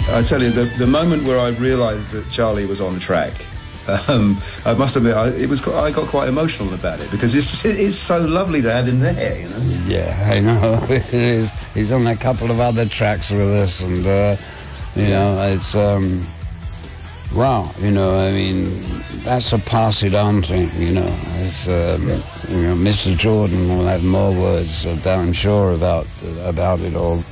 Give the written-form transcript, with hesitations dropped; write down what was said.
I tell you, the moment where I realised that Charlie was on track, I must admit, I got quite emotional about it, because it's so lovely to have him there, you know. Yeah, I know. It is. He's on a couple of other tracks with us, and you know, it's wow. You know, I mean, that's a pass it on thing. You know, it's you know, Mr. Jordan will have more words, I'm sure, about it all.